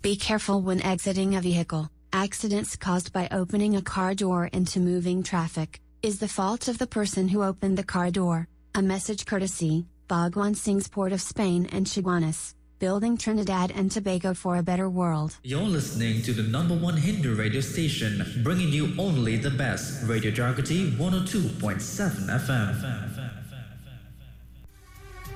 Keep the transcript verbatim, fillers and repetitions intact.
Be careful when exiting a vehicle. Accidents caused by opening a car door into moving traffic is the fault of the person who opened the car door. A message courtesy, Bhagwan Singh's Port of Spain and Chaguanas, building Trinidad and Tobago for a better world. You're listening to the number one Hindu radio station, bringing you only the best. Radio Jagati one oh two point seven F M.